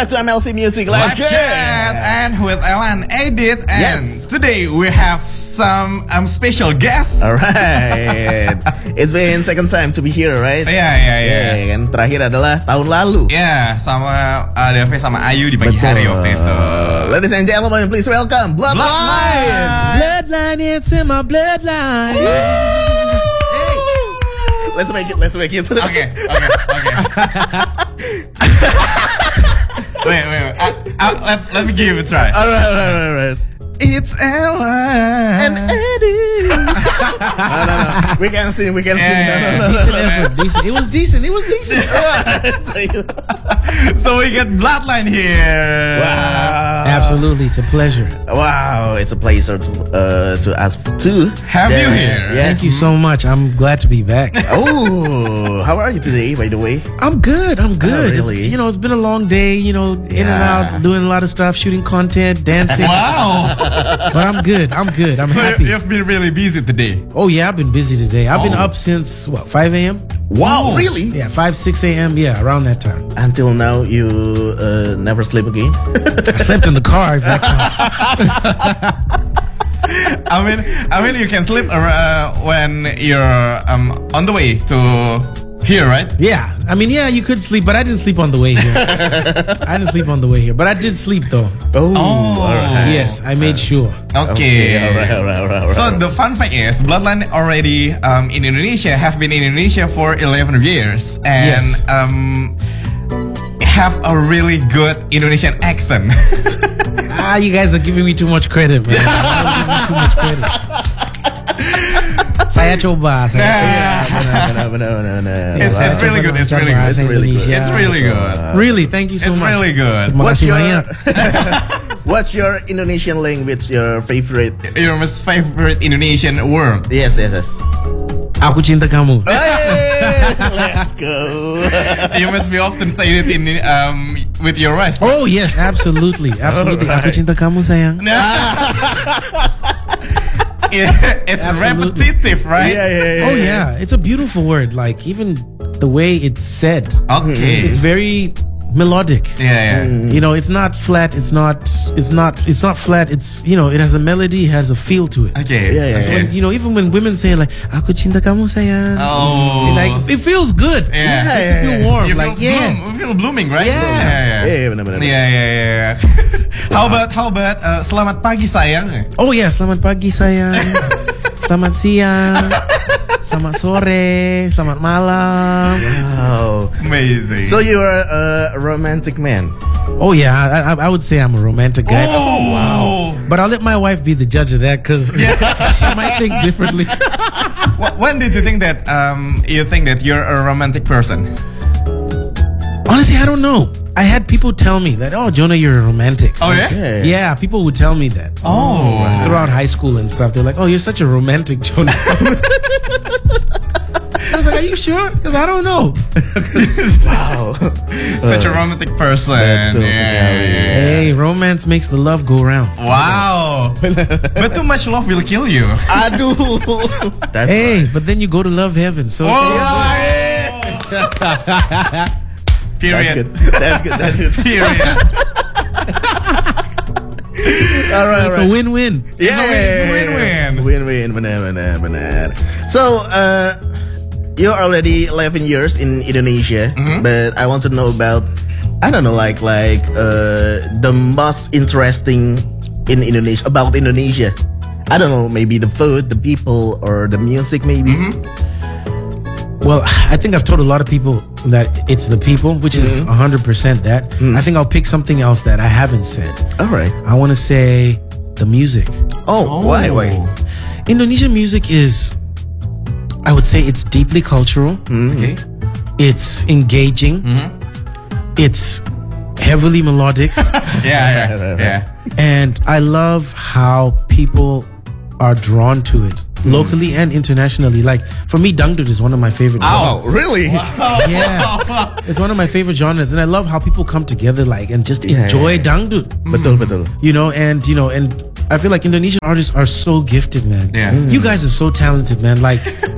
back to MLC Music Live Chat and with Ellen Edith, and today we have some special guests. Alright, it's been second time to be here, right? Yeah. Kan terakhir adalah tahun lalu. Sama Devi sama Ayu di pagi hari waktu itu. Ladies and gentlemen, please welcome Bloodlines. Bloodline, it's in my bloodline. Hey, let's make it. Okay. Wait. Let me give it a try. All right. It's Ella And Eddie. No. We can sing. No. Decent. It was decent. So we get Bloodline here. Wow. Absolutely, it's a pleasure. Wow, it's a pleasure to us to have you here. Yes. Thank you so much. I'm glad to be back. Oh, how are you today, by the way? I'm good. Oh, really? It's been a long day. In and out, doing a lot of stuff, shooting content, dancing. Wow. But I'm good. I'm So happy. you've been really busy today. Oh yeah, I've been busy today. I've been up since 5 a.m. Wow, really? Yeah, 5-6 a.m. Yeah, around that time. Until now, you never sleep again? I slept in the car. If that counts. I mean, you can sleep when you're on the way to here, right? Yeah, you could sleep, but I didn't sleep on the way here. But I did sleep though. Oh. All right. Yes, I made sure. Okay. All right. So the fun fact is, Bloodline already in Indonesia have been in Indonesia for 11 years and have a really good Indonesian accent. You guys are giving me too much credit, man. Saya coba. No. It's really good. It's really good. Really, thank you so much. It's really good. What's your Indonesian language? Your favorite? Your most favorite Indonesian word? Yes. Aku cinta kamu. Hey, let's go. You must be often saying it in with your wife. Oh yes, absolutely. Right. Aku cinta kamu sayang. It's repetitive, right? Yeah. Oh yeah, it's a beautiful word. Like even the way it's said. Okay. It's very melodic. Yeah. It's not flat. It's not flat. It's it has a melody, has a feel to it. Okay. Yeah. So when, even when women say like "Aku cinta kamu sayang," it feels good. Yeah. It makes you feel warm. You like feel blooming, right? Yeah. Benar. Yeah. How about selamat pagi sayang? Oh yeah, selamat pagi sayang, selamat siang, selamat sore, selamat malam. Wow. Amazing. So you are a romantic man. Oh yeah, I would say I'm a romantic guy. Oh wow. But I'll let my wife be the judge of that because she might think differently. When did you think that you're a romantic person? Honestly, I don't know. I had people tell me that, oh, Jonah, you're a romantic. Oh yeah? Okay. Yeah, people would tell me that. Oh. Throughout high school and stuff. They're like, oh, you're such a romantic, Jonah. I was like, are you sure? Because I don't know. Wow. Such a romantic person. Hey, romance makes the love go round. Wow. But too much love will kill you. Aduh. Hey, but then you go to love heaven. So Period. That's good. Period. All right. it's a win-win. Yeah. Win-win. Benar. So, you're already 11 years in Indonesia, but I want to know about, I don't know, like the most interesting in Indonesia, about Indonesia. I don't know, maybe the food, the people, or the music, maybe. Well, I think I've told a lot of people that it's the people, which is 100% that. I think I'll pick something else that I haven't said. All right. I want to say the music. Oh, why? Indonesian music is, I would say it's deeply cultural. Okay. It's engaging. It's heavily melodic. Yeah. And I love how people are drawn to it. Locally and internationally. Like for me, dangdut is one of my favorite Oh, genres. really? Yeah, it's one of my favorite genres, and I love how people come together and just enjoy dangdut. Betul. And I feel like Indonesian artists are so gifted, man. Yeah. You guys are so talented, man. Like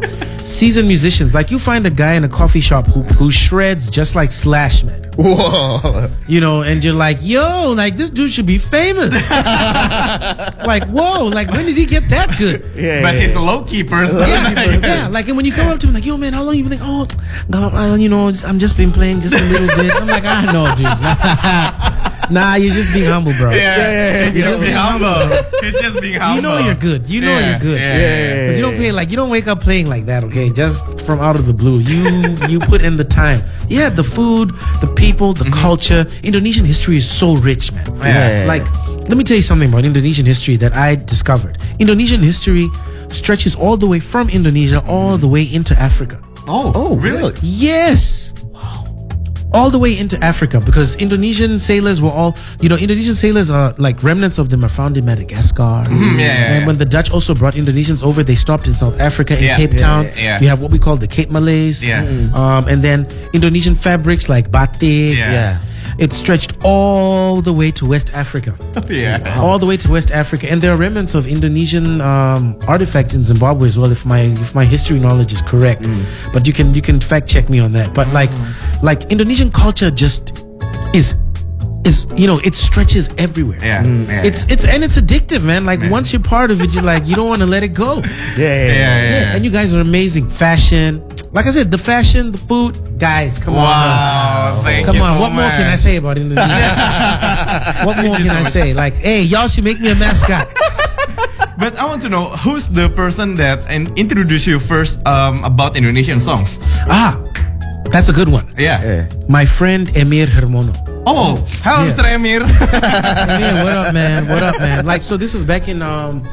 seasoned musicians. Like you find a guy in a coffee shop who shreds just like Slash, man. Whoa. You know, and you're like, yo, like this dude should be famous. Like, whoa, like when did he get that good? Yeah, But yeah, he's a low-key person. Yeah, like, and when you come up to him, like, yo, man, how long you been? Like, oh, God, you know, I'm just been playing just a little bit. I'm like, I know, dude. Nah, you're just being humble, bro. He's You're just being humble. He's just being humble. You know you're good. You know you're good. Yeah. Because you don't play like you don't wake up playing like that, okay? Just from out of the blue. You put in the time. Yeah, the food, the people, the culture. Indonesian history is so rich, man. Yeah. Like, let me tell you something about Indonesian history that I discovered. Indonesian history stretches all the way from Indonesia all the way into Africa. Oh, really? Yes. All the way into Africa, because Indonesian sailors were all, Indonesian sailors are like remnants of them are found in Madagascar. And when the Dutch also brought Indonesians over, they stopped in South Africa, in Cape Town. yeah. You have what we call the Cape Malays. Yeah. And then Indonesian fabrics like batik. Yeah. It stretched all the way to West Africa. Yeah. All the way to West Africa, and there are remnants of Indonesian artifacts in Zimbabwe as well. If my history knowledge is correct, but you can fact check me on that. But like Indonesian culture just is it stretches everywhere. Yeah. It's addictive, man. Like once you're part of it, you're like you don't want to let it go. Yeah. And you guys are amazing. Fashion, like I said, the fashion, the food, guys, come on. Wow. Thank Come you on, so what more much. can I say about Indonesia? What more can I say? Like, hey, y'all should make me a mascot. But I want to know who's the person that introduced you first about Indonesian songs. That's a good one. Yeah. My friend Emir Hermono. Oh, hello, Yeah. Mr. Emir. Emir, what up, man? What up, man? Like, so this was back in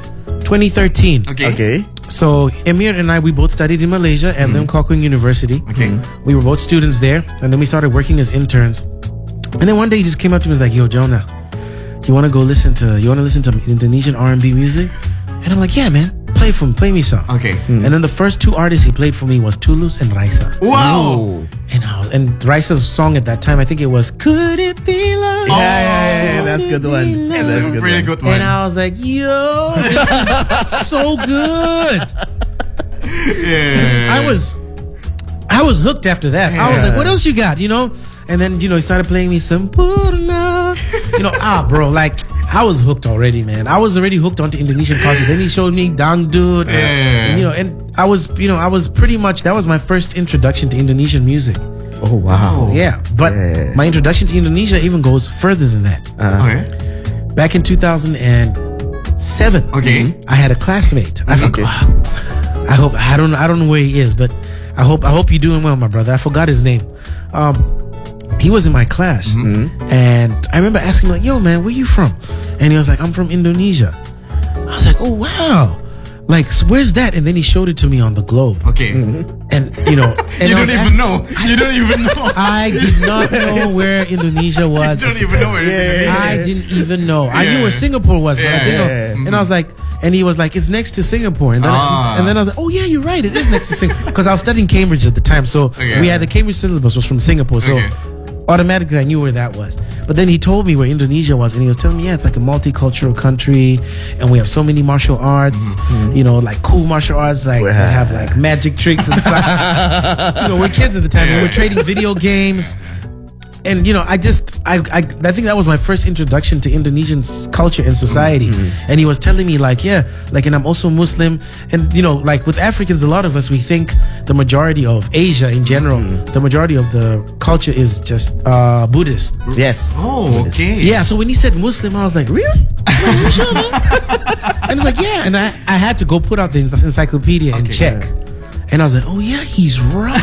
2013. Okay. So Emir and I, we both studied in Malaysia at Lim Kok Keng University. Okay. We were both students there, and then we started working as interns. And then one day he just came up to me and was like, "Yo, Jonah, you want to listen to Indonesian R&B music?" And I'm like, "Yeah, man. Play me some." Okay. And then the first two artists he played for me was Tulus and Raisa. Wow. And Raisa's song at that time, I think it was "Could It Be Love?" Yeah, that's a good one. Yeah, that's a good Really one. good one. And I was like, "Yo, this is so good." Yeah. I was hooked after that. I was like, "What else you got?" And then he started playing me some Purna. Bro, like I was hooked already, man. I was already hooked onto Indonesian culture. Then he showed me Dangdut. And I was pretty much, that was my first introduction to Indonesian music. Oh wow. Yeah, but my introduction to Indonesia even goes further than that. Okay. Back in 2007, Okay. I had a classmate. I don't know where he is, but I hope you're doing well, my brother. I forgot his name. He was in my class, and I remember asking him, like, "Yo, man, where you from?" And he was like, "I'm from Indonesia." I was like, "Oh wow, like where's that?" And then he showed it to me on the globe, Okay. and and You I don't was even know. You don't even know. I did not know where Indonesia was. You don't even know where it is. I didn't even know. I knew where Singapore was, but I didn't know. And I was like, and he was like, "It's next to Singapore." And then, I was like, "Oh yeah, you're right. It is next to Singapore." Because I was studying Cambridge at the time, so we had the Cambridge syllabus was from Singapore. So automatically I knew where that was. But then he told me where Indonesia was, and he was telling me, yeah, it's like a multicultural country, and we have so many martial arts, like cool martial arts, like that have like magic tricks and stuff. We're kids at the time, and we're trading video games. And I think that was my first introduction to Indonesian culture and society. And he was telling me like, and I'm also Muslim. And like with Africans, a lot of us, we think the majority of Asia in general, the majority of the culture is just Buddhist. Yes. Oh, okay. Yeah, so when he said Muslim, I was like, really? Are you sure, man? And he's like, yeah. And I had to go put out the encyclopedia and check. And I was like, oh yeah, he's right.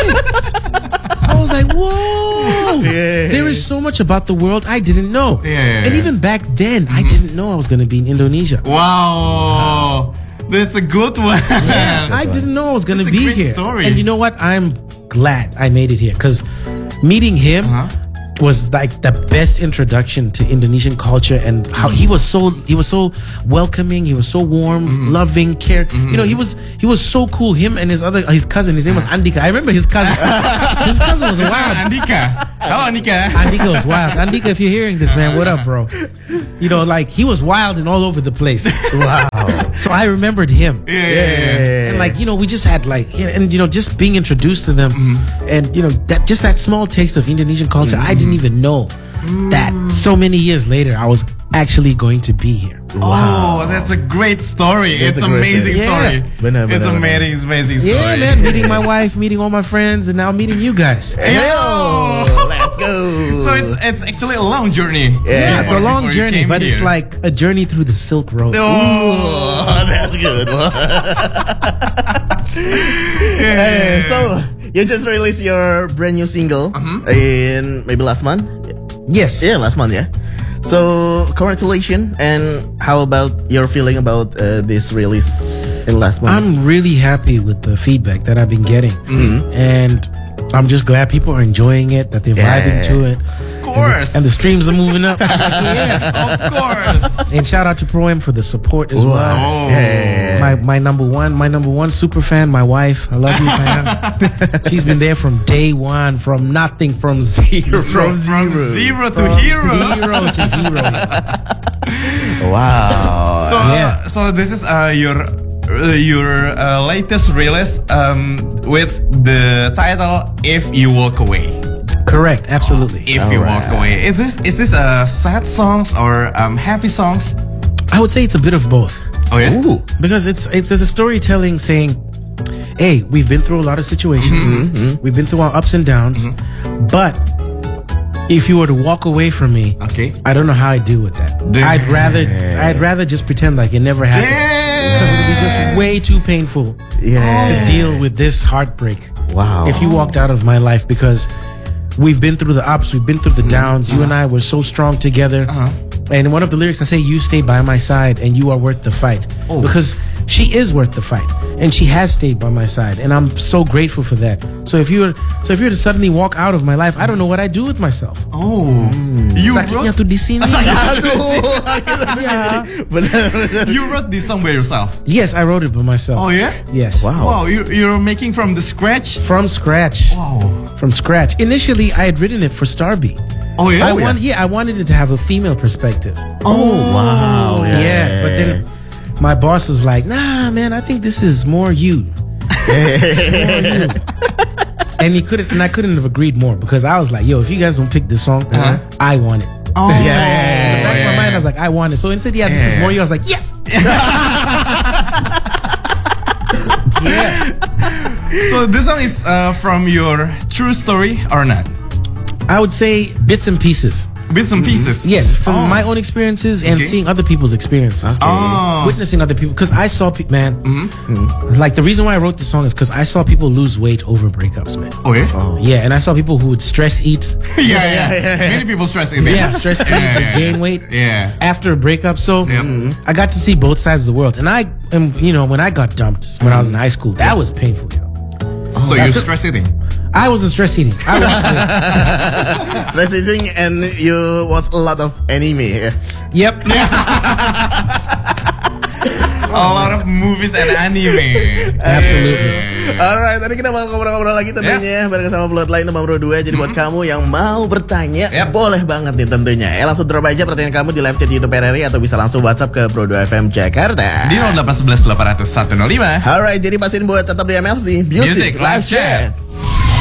I was like, whoa, there is so much about the world I didn't know. And even back then, I didn't know I was going to be in Indonesia. Wow. That's a good one. I didn't know I was going to be great here. Story. And you know what? I'm glad I made it here, because meeting him was like the best introduction to Indonesian culture, and how he was so welcoming, he was so warm, loving, care. He was so cool. Him and his cousin, his name was Andika. I remember his cousin. His cousin was wild. Andika. Hello, Andika. Andika was wild. Andika, if you're hearing this, man, what up, bro? Like he was wild and all over the place. Wow. So I remembered him. Yeah. And like, you know, we just had like, and you know, just being introduced to them, and you know, that small taste of Indonesian culture, I didn't even know that so many years later I was actually going to be here. Wow. Oh, that's a great story. It's an amazing story. It's amazing story. Yeah, man. Meeting my wife, meeting all my friends, and now meeting you guys. Yo, let's go. So it's actually a long journey. Yeah, it's a long journey, but it's like a journey through the Silk Road. Oh, that's good. So you just released your brand new single in maybe last month. Yes. Yeah, last month. Yeah. So congratulations. And how about your feeling about this release in last month? I'm really happy with the feedback that I've been getting, and I'm just glad people are enjoying it, that they're vibing to it. Of course. And the streams are moving up. Of course. And shout out to Pro-M for the support as well. Oh. My number one super fan, my wife. I love you, Diane. She's been there from day one, from nothing, from zero. From zero to hero. Zero to hero. Wow. So this is your latest release with the title "If You Walk Away." Correct, absolutely. If You Walk Away. Is this sad songs or happy songs? I would say it's a bit of both. Oh yeah. Ooh. Because it's a storytelling saying, hey, we've been through a lot of situations. We've been through our ups and downs. but if you were to walk away from me, I don't know how I'd deal with that. I'd rather just pretend like it never happened, because it would be just way too painful to deal with this heartbreak. Wow. If you walked out of my life, because we've been through the ups, we've been through the downs. You and I were so strong together. And in one of the lyrics, I say, you stay by my side and you are worth the fight. Because she is worth the fight, and she has stayed by my side, and I'm so grateful for that. So if you were to suddenly walk out of my life, I don't know what I'd do with myself. You wrote di sini. You wrote this song by yourself? Yes, I wrote it by myself. Oh yeah? Yes. Wow, you're making from the scratch? From scratch. Wow. From scratch. Initially, I had written it for Starby. Oh yeah? I wanted it to have a female perspective. Oh wow. Yeah. But then my boss was like, nah, man, I think this is more you. More you. And I couldn't have agreed more, because I was like, yo, if you guys don't pick this song, I want it. Oh. In the back of my mind, I was like, I want it. So instead, this is more you. I was like, yes. So this song is from your true story or not? I would say bits and pieces. Bits and pieces? Yes, from my own experiences and seeing other people's experiences. Witnessing other people. Because I saw people, man, like the reason why I wrote this song is because I saw people lose weight over breakups, man. Oh yeah? Yeah, and I saw people who would stress eat. Many people stress eat. Yeah, stress eat and gain weight after a breakup. So I got to see both sides of the world. And I am, when I got dumped when I was in high school, that was painful, yo. So you're stress eating? I wasn't stress eating. I was stress eating, and you watch a lot of anime. Yep. A lot of movies and anime. Absolutely. Alright, tadi kita mau ngobrol-ngobrol lagi tentunya bareng sama Bloodline nomor 2. Jadi buat kamu yang mau bertanya, boleh banget nih tentunya. Langsung drop aja pertanyaan kamu di live chat YouTube RRI, atau bisa langsung WhatsApp ke Pro2 FM Jakarta di 0811 800 105. Alright, jadi pastiin buat tetap di MLC Music Live Chat.